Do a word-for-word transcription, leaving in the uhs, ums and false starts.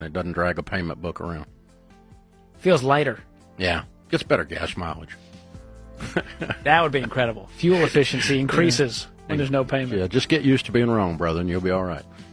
It doesn't drag a payment book around. Feels lighter. Yeah, gets better gas mileage. That would be incredible. Fuel efficiency increases when there's no payment. Yeah, just get used to being wrong, brother, and you'll be all right.